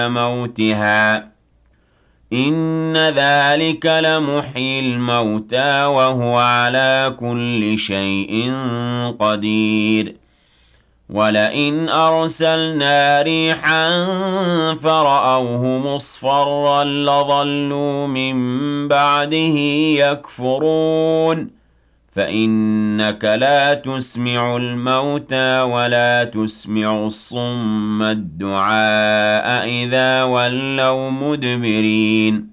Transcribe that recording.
موتها إن ذلك لمحيي الموتى وهو على كل شيء قدير ولئن أرسلنا ريحا فرأوه مصفرا لظلوا من بعده يكفرون فإنك لا تسمع الموتى ولا تسمع الصم الدعاء إذا ولوا مدبرين